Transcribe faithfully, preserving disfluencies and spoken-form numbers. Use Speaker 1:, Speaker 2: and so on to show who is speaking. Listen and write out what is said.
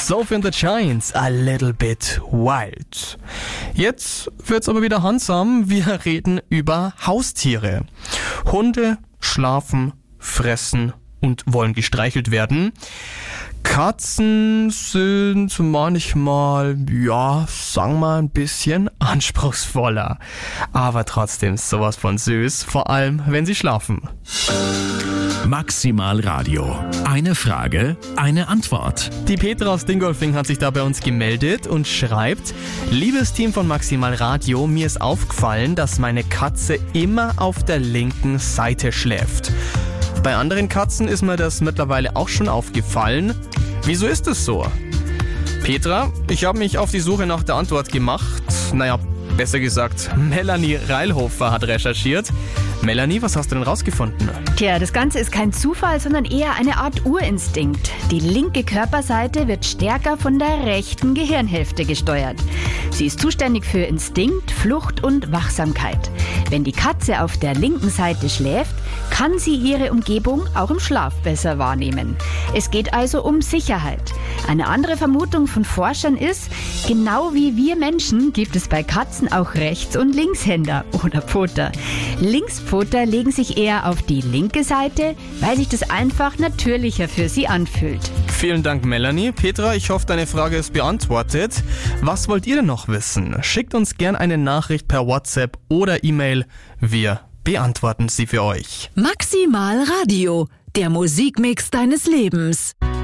Speaker 1: Sophie and the Giants, a little bit wild. Jetzt wird's aber wieder handsam. Wir reden über Haustiere. Hunde schlafen, fressen und wollen gestreichelt werden. Katzen sind manchmal, ja, sagen wir ein bisschen anspruchsvoller. Aber trotzdem sowas von süß, vor allem wenn sie schlafen.
Speaker 2: Maximal Radio. Eine Frage, eine Antwort.
Speaker 1: Die Petra aus Dingolfing hat sich da bei uns gemeldet und schreibt: Liebes Team von Maximal Radio, mir ist aufgefallen, dass meine Katze immer auf der linken Seite schläft. Bei anderen Katzen ist mir das mittlerweile auch schon aufgefallen. Wieso ist es so? Petra, ich habe mich auf die Suche nach der Antwort gemacht. Naja, besser gesagt, Melanie Reilhofer hat recherchiert. Melanie, was hast du denn rausgefunden?
Speaker 3: Tja, das Ganze ist kein Zufall, sondern eher eine Art Urinstinkt. Die linke Körperseite wird stärker von der rechten Gehirnhälfte gesteuert. Sie ist zuständig für Instinkt, Flucht und Wachsamkeit. Wenn die Katze auf der linken Seite schläft, kann sie ihre Umgebung auch im Schlaf besser wahrnehmen. Es geht also um Sicherheit. Eine andere Vermutung von Forschern ist, genau wie wir Menschen gibt es bei Katzen auch Rechts- und Linkshänder oder Pfoter. Linkspfoter legen sich eher auf die linke Seite, weil sich das einfach natürlicher für sie anfühlt.
Speaker 1: Vielen Dank, Melanie. Petra, ich hoffe, deine Frage ist beantwortet. Was wollt ihr denn noch wissen? Schickt uns gern eine Nachricht per WhatsApp oder E-Mail. Wir beantworten sie für euch.
Speaker 4: Maximal Radio, der Musikmix deines Lebens.